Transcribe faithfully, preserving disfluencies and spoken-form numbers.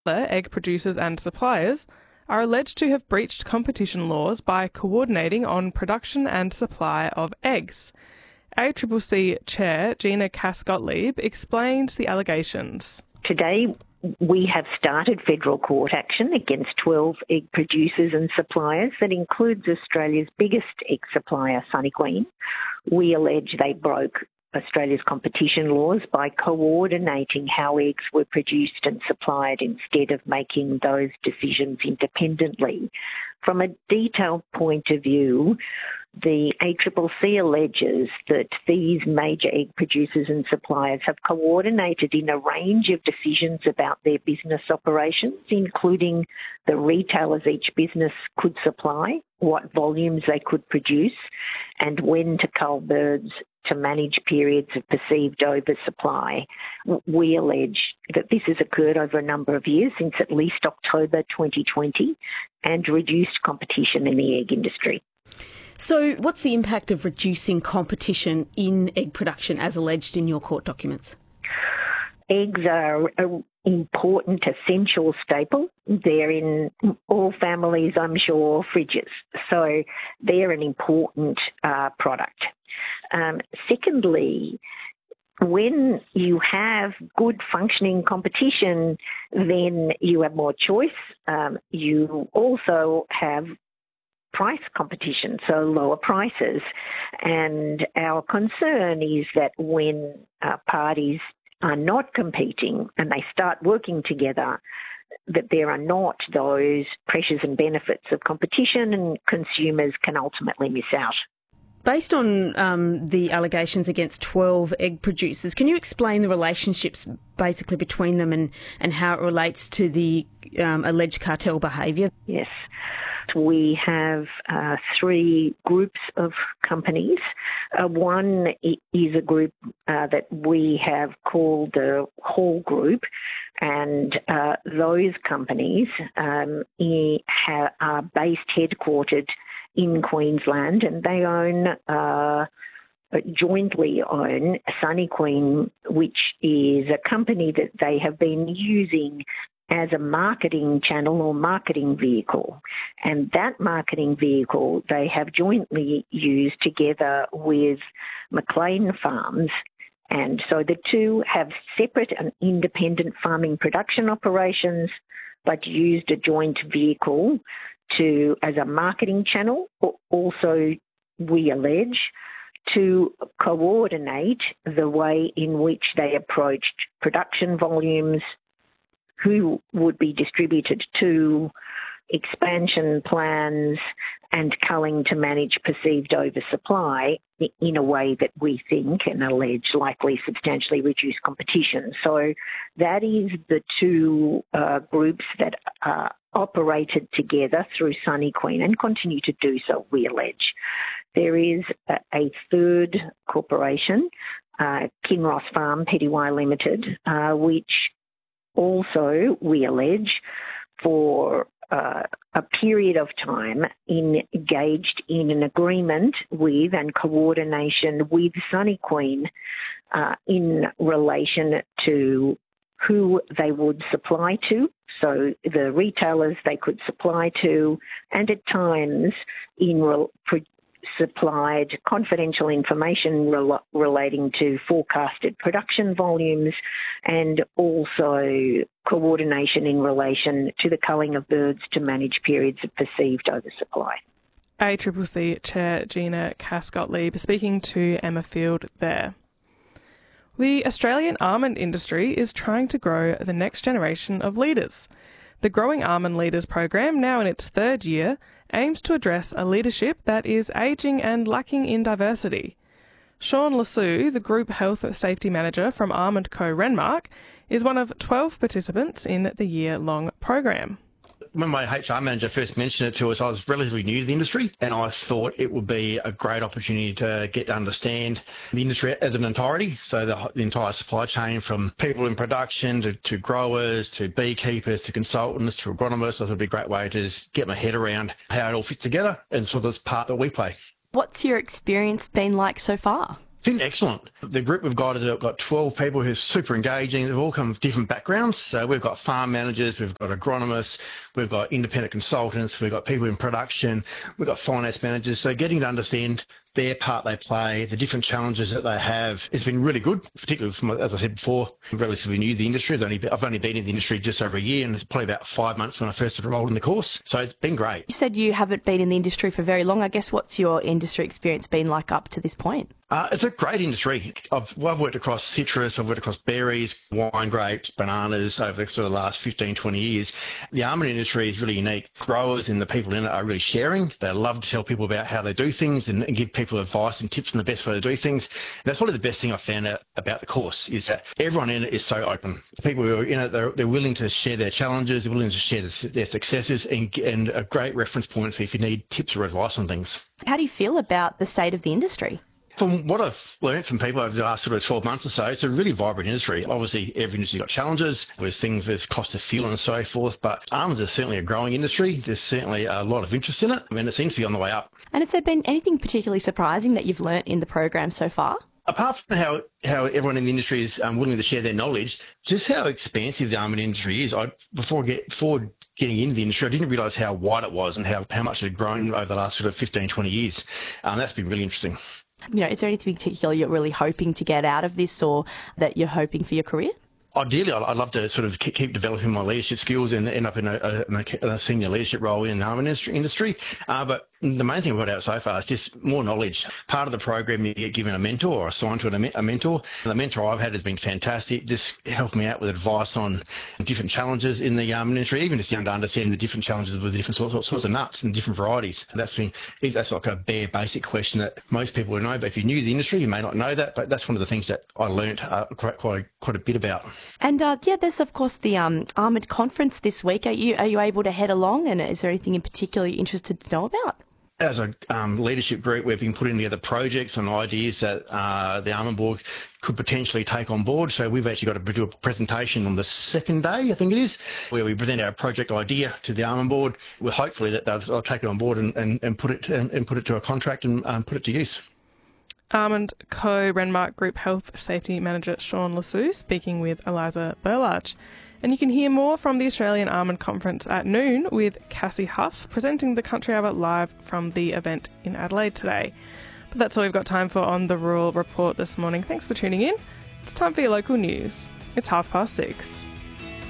Other egg producers and suppliers are alleged to have breached competition laws by coordinating on production and supply of eggs. A C C C Chair Gina Cass-Gottlieb explained the allegations. Today, we have started federal court action against twelve egg producers and suppliers. That includes Australia's biggest egg supplier, Sunny Queen. We allege they broke Australia's competition laws by coordinating how eggs were produced and supplied instead of making those decisions independently. From a detailed point of view, the A C C C alleges that these major egg producers and suppliers have coordinated in a range of decisions about their business operations, including the retailers each business could supply, what volumes they could produce, and when to cull birds to manage periods of perceived oversupply. We allege that this has occurred over a number of years, since at least October twenty twenty, and reduced competition in the egg industry. So what's the impact of reducing competition in egg production as alleged in your court documents? Eggs are an important, essential staple. They're in all families, I'm sure, fridges. So they're an important uh, product. Um, secondly, when you have good functioning competition, then you have more choice. Um, you also have price competition, so lower prices. And our concern is that when uh, parties are not competing and they start working together, that there are not those pressures and benefits of competition, and consumers can ultimately miss out. Based on um, the allegations against twelve egg producers, can you explain the relationships basically between them and, and how it relates to the um, alleged cartel behaviour? Yes. We have uh, three groups of companies. Uh, one is a group uh, that we have called the Hall Group, and uh, those companies um, are based, headquartered in Queensland, and they own, uh, jointly own Sunny Queen, which is a company that they have been using as a marketing channel or marketing vehicle. And that marketing vehicle they have jointly used together with McLean Farms. And so the two have separate and independent farming production operations, but used a joint vehicle to as a marketing channel. Also, we allege, to coordinate the way in which they approached production volumes, who would be distributed to, expansion plans, and culling to manage perceived oversupply in a way that we think and allege likely substantially reduce competition. So that is the two uh, groups that uh, operated together through Sunny Queen and continue to do so, we allege. There is a, a third corporation, uh, Kinross Farm Pty Limited, uh, which also, we allege, for uh, a period of time engaged in an agreement with and coordination with Sunny Queen uh, in relation to who they would supply to, so the retailers they could supply to, and at times in re- pro- supplied confidential information rel- relating to forecasted production volumes, and also coordination in relation to the culling of birds to manage periods of perceived oversupply. A C C C Chair Gina Cass-Gottlieb speaking to Emma Field there. The Australian almond industry is trying to grow the next generation of leaders. The Growing Almond Leaders program, now in its third year, aims to address a leadership that is ageing and lacking in diversity. Sean Lasue, the Group Health Safety Manager from Almond Co Renmark, is one of twelve participants in the year-long program. When my H R manager first mentioned it to us, I was relatively new to the industry, and I thought it would be a great opportunity to get to understand the industry as an entirety, so the, the entire supply chain from people in production to, to growers to beekeepers to consultants to agronomists. I thought it would be a great way to just get my head around how it all fits together and sort of this part that we play. What's your experience been like so far? Been excellent. The group we've got has got twelve people who are super engaging. They've all come from different backgrounds. So we've got farm managers, we've got agronomists, we've got independent consultants, we've got people in production, we've got finance managers. So getting to understand their part they play, the different challenges that they have, it's been really good, particularly from, as I said before, I'm relatively new to the industry. I've only, I've only been in the industry just over a year, and it's probably about five months when I first enrolled in the course. So it's been great. You said you haven't been in the industry for very long. I guess what's your industry experience been like up to this point? Uh, it's a great industry. I've, well, I've worked across citrus, I've worked across berries, wine grapes, bananas over the sort of last fifteen, twenty years. The almond industry is really unique. Growers and the people in it are really sharing. They love to tell people about how they do things and, and give people advice and tips on the best way to do things. And that's probably the best thing I've found out about the course, is that everyone in it is so open. The people who are in it, they're, they're willing to share their challenges, they're willing to share the, their successes, and, and a great reference point for if you need tips or advice on things. How do you feel about the state of the industry? From what I've learned from people over the last sort of twelve months or so, it's a really vibrant industry. Obviously, every industry's got challenges with things with cost of fuel and so forth, but almonds is certainly a growing industry. There's certainly a lot of interest in it, and it seems to be on the way up. And has there been anything particularly surprising that you've learnt in the program so far? Apart from how, how everyone in the industry is um, willing to share their knowledge, just how expansive the almond industry is. I before get before getting into the industry, I didn't realise how wide it was and how, how much it had grown over the last sort of fifteen, twenty years. Um, that's been really interesting. You know, is there anything particular you're really hoping to get out of this, or that you're hoping for your career? Ideally, I'd love to sort of keep developing my leadership skills and end up in a, a, a senior leadership role in the almond industry. Uh, but the main thing we've got out so far is just more knowledge. Part of the program, you get given a mentor or assigned to a mentor. The mentor I've had has been fantastic, just helped me out with advice on different challenges in the almond industry, even just young to understand the different challenges with the different sorts, sorts of nuts and different varieties. And that's been, that's like a bare basic question that most people would know, but if you're new to the industry, you may not know that, but that's one of the things that I learnt uh, quite, quite, quite a bit about. And uh, yeah, there's of course the um, Almond Conference this week. Are you, are you able to head along, and is there anything in particular you're interested to know about? As a um, leadership group, we've been putting together projects and ideas that uh, the Almond Board could potentially take on board. So we've actually got to do a presentation on the second day, I think it is, where we present our project idea to the Almond Board. We're hopefully that they'll, they'll take it on board and, and, and put it and, and put it to a contract and um, put it to use. Almond Co Renmark Group Health Safety Manager Sean Lasue speaking with Eliza Burlarch. And you can hear more from the Australian Almond Conference at noon with Cassie Huff presenting the Country Hour live from the event in Adelaide today. But that's all we've got time for on the Rural Report this morning. Thanks for tuning in. It's time for your local news. It's half past six.